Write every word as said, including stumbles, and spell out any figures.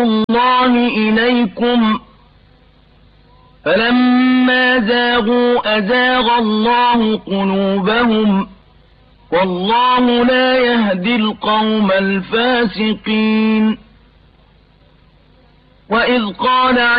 الله إليكم فلما زاغوا أزاغ الله قلوبهم والله لا يهدي القوم الفاسقين. وإذ قال